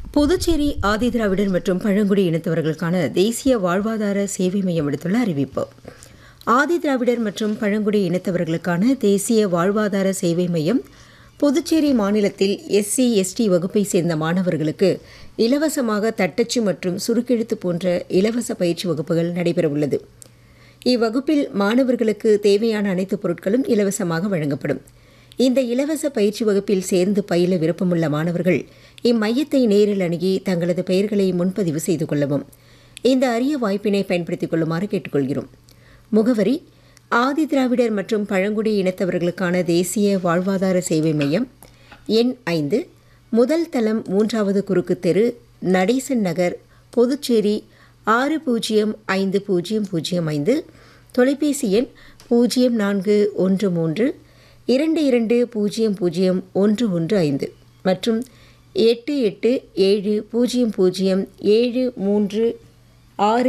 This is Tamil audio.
புதுச்சேரி ஆதிதிராவிடர் மற்றும் பழங்குடி இனத்தவர்களுக்கான தேசிய வாழ்வாதார சேவை மையம் விடுத்துள்ள அறிவிப்பு. ஆதிதிராவிடர் மற்றும் பழங்குடி இனத்தவர்களுக்கான தேசிய வாழ்வாதார சேவை மையம் புதுச்சேரி மாநிலத்தில் SC ST வகுப்பை சேர்ந்த மாணவர்களுக்கு இலவசமாக தட்டச்சு மற்றும் சுருக்கெழுத்து போன்ற இலவச பயிற்சி வகுப்புகள் நடைபெறவுள்ளது. இவ்வகுப்பில் மாணவர்களுக்கு தேவையான அனைத்து பொருட்களும் இலவசமாக வழங்கப்படும். இந்த இலவச பயிற்சி வகுப்பில் சேர்ந்து பயில விருப்பமுள்ள மாணவர்கள் இம்மையத்தை நேரில் அணுகி தங்களது பெயர்களை முன்பதிவு செய்து கொள்ளவும். இந்த அரிய வாய்ப்பினை பயன்படுத்திக் கொள்ளுமாறு கேட்டுக்கொள்கிறோம். முகவரி: ஆதிதிராவிடர் மற்றும் பழங்குடி இனத்தவர்களுக்கான தேசிய வாழ்வாதார சேவை மையம், எண் 5, முதல் தளம், 3வது குறுக்கு தெரு, நடேசன் நகர், புதுச்சேரி 605005, தொலைபேசி எண் 0413 22000115 மற்றும் 88700736